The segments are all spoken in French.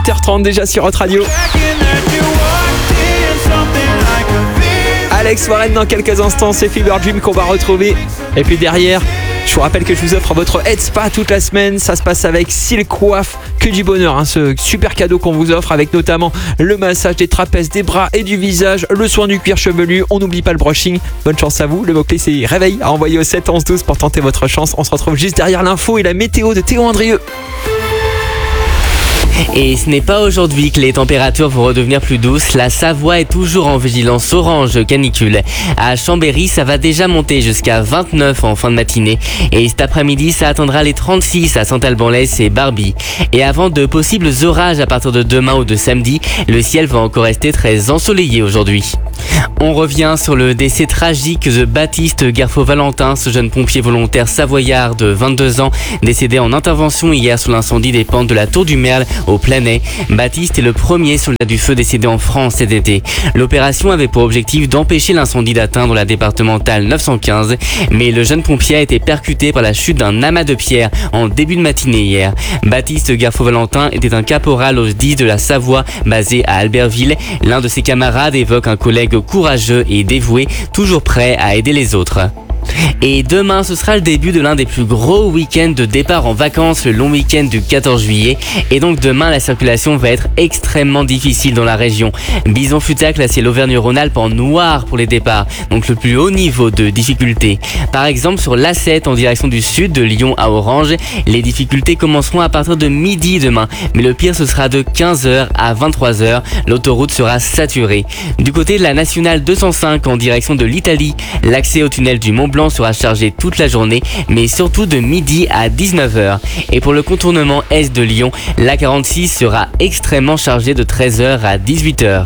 8h30 déjà sur Hot Radio. Alex Warren dans quelques instants, c'est Fever Dream qu'on va retrouver. Et puis derrière, je vous rappelle que je vous offre votre Head Spa toute la semaine. Ça se passe avec Silk Coiffe, que du bonheur, hein, ce super cadeau qu'on vous offre avec notamment le massage des trapèzes, des bras et du visage, le soin du cuir chevelu. On n'oublie pas le brushing. Bonne chance à vous. Le mot-clé c'est réveil à envoyer au 7 11 12 pour tenter votre chance. On se retrouve juste derrière l'info et la météo de Théo Andrieux. Et ce n'est pas aujourd'hui que les températures vont redevenir plus douces. La Savoie est toujours en vigilance orange canicule. À Chambéry, ça va déjà monter jusqu'à 29 en fin de matinée. Et cet après-midi, ça atteindra les 36 à Saint-Alban-l'Est et Barbie. Et avant de possibles orages à partir de demain ou de samedi, le ciel va encore rester très ensoleillé aujourd'hui. On revient sur le décès tragique de Baptiste Garfo-Valentin, ce jeune pompier volontaire savoyard de 22 ans, décédé en intervention hier sous l'incendie des pentes de la Tour du Merle au Planay. Baptiste est le premier soldat du feu décédé en France cet été. L'opération avait pour objectif d'empêcher l'incendie d'atteindre la départementale 915, mais le jeune pompier a été percuté par la chute d'un amas de pierres en début de matinée hier. Baptiste Garfo-Valentin était un caporal au 10 de la Savoie, basé à Albertville. L'un de ses camarades évoque un collègue courageux et dévoué, toujours prêt à aider les autres. Et demain, ce sera le début de l'un des plus gros week-ends de départ en vacances, le long week-end du 14 juillet. Et donc demain, la circulation va être extrêmement difficile dans la région. Bison-Futa classé l'Auvergne-Rhône-Alpes en noir pour les départs, donc le plus haut niveau de difficulté. Par exemple, sur l'A7 en direction du sud, de Lyon à Orange, les difficultés commenceront à partir de midi demain. Mais le pire, ce sera de 15h à 23h. L'autoroute sera saturée. Du côté de la nationale 205 en direction de l'Italie, l'accès au tunnel du Mont-Blanc sera chargé toute la journée, mais surtout de midi à 19h. Et pour le contournement est de Lyon, l'A46 sera extrêmement chargé de 13h à 18h.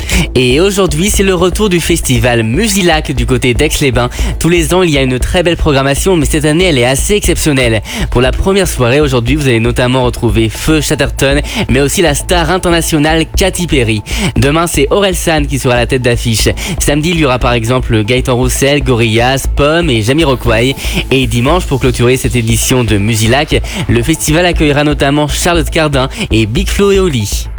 Et aujourd'hui, c'est le retour du festival Musilac du côté d'Aix-les-Bains. Tous les ans, il y a une très belle programmation, mais cette année, elle est assez exceptionnelle. Pour la première soirée, aujourd'hui, vous allez notamment retrouver Feu Chatterton, mais aussi la star internationale Katy Perry. Demain, c'est Orelsan qui sera à la tête d'affiche. Samedi, il y aura par exemple Gaëtan Roussel, Gorillaz, Pomme et Jamiroquai. Et dimanche, pour clôturer cette édition de Musilac, le festival accueillera notamment Charlotte Cardin et Big Flo et Oli.